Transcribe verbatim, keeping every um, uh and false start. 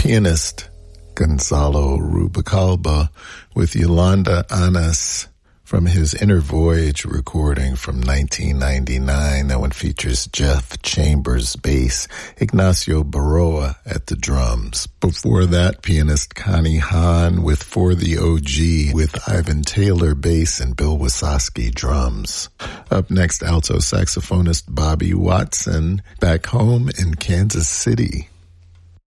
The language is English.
pianist Gonzalo Rubalcaba with Yolanda Annas from his Inner Voyage recording from nineteen ninety-nine. That one features Jeff Chambers bass, Ignacio Baroa at the drums. Before that, pianist Connie Hahn with For the O G with Ivan Taylor bass and Bill Wasowski drums. Up next, alto saxophonist Bobby Watson, back home in Kansas City.